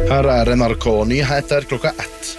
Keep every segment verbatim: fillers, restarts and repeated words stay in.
Her er N R K Nyheter klokka ett.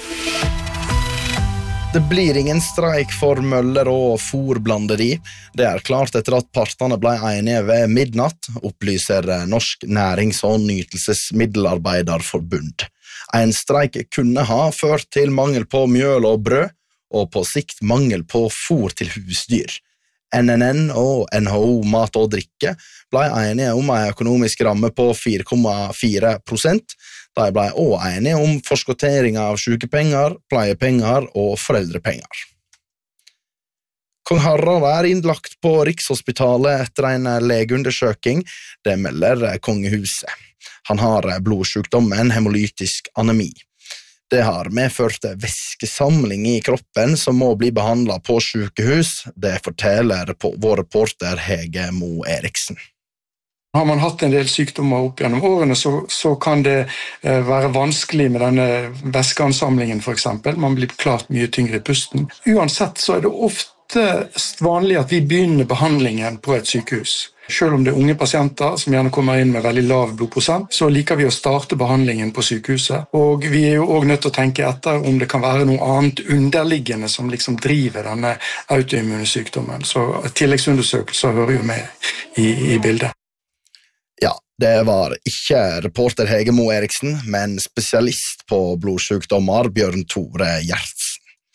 Det blir ingen streik for møller og fôrblanderi. Det er klart etter at partene ble enige ved midnatt, opplyser Norsk Nærings- og Nytelsesmiddelarbeiderforbund. En streik kunne ha ført til mangel på mjøl og brød, og på sikt mangel på fôr til husdyr. N N N og N H O Mat og Drikke ble enige om en økonomisk ramme på fire komma fire prosent. De ble også enige om forskottering av sykepenger, pleiepenger og foreldrepenger. Kong Harald er innlagt på Rikshospitalet etter en legeundersøking, det melder kongehuset. Han har blodsykdommen hemolytisk anemi. Det har medført væskesamling i kroppen som må bli behandlet på sykehus, det forteller vår reporter Hege Mo Eriksen. Har man hatt en del sykdommer opp gjennom årene, så, så kan det eh, være vanskelig med denne væskeansamlingen for eksempel. Man blir klart mye tyngre i pusten. Uansett så er det ofte vanlig at vi begynner behandlingen på et sykehus. Selv om det er unge pasienter som gjerne kommer inn med veldig lav blodprosent, så liker vi å starte behandlingen på sykehuset. Og vi er jo også nødt til å tenke etter om det kan være noe annet underliggende som liksom driver denne autoimmune sykdommen. Så tilleggsundersøkelser hører jo med i, i bildet. Ja, det var ikke reporter Hege Mo Eriksen, men spesialist på blodsykdommer Bjørn Tore Gjertsen.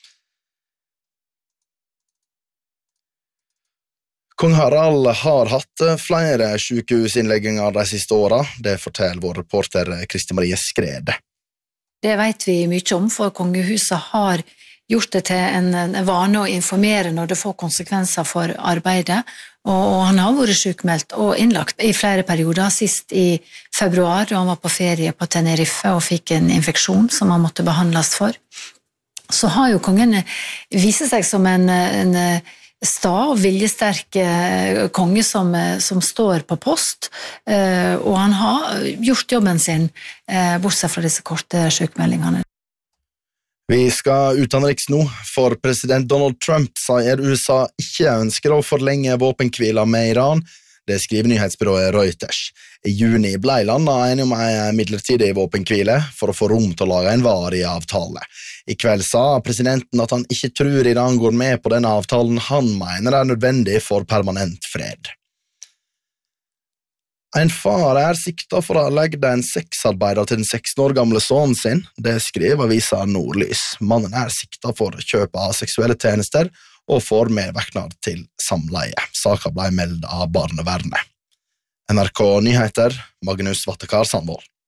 Kong Harald har hatt flere sykehusinnlegginger de siste årene, det forteller vår reporter Kristi Marie Skrede. Det vet vi mye om, for kongehuset har gjort det til en, en vane å informere når det får konsekvenser for arbeidet, og, og han har vært sykmeldt og innlagt i flere perioder, sist i februar, da han var på ferie på Tenerife og fikk en infeksjon som han måtte behandles for. Så har jo kongen vist seg som en, en sta og viljesterk konge som, som står på post, og han har gjort jobben sin, bortsett fra disse korte sykmeldingene. Vi skal utenriks nå, for president Donald Trump sier U S A ikke ønsker å forlenge våpenhvila med Iran. Det skriver nyhetsbyrået Reuters. I juni ble landet enige om en midlertidig våpenhvile for å få rom til å lage en varig avtale. I kveld sa presidenten at han ikke tror Iran går med på denne avtalen han mener er nødvendig for permanent fred. En far er siktet for å ha legget en sexarbeider til den seksten år gamle sønnen sin. Det skriver avisa Nordlys. Mannen er siktet for kjøp av seksuelle tjenester og for medvirkning til samleie. Saken ble meldt av barnevernet. N R K Nyheter, Magnus Vattekar Sandvold.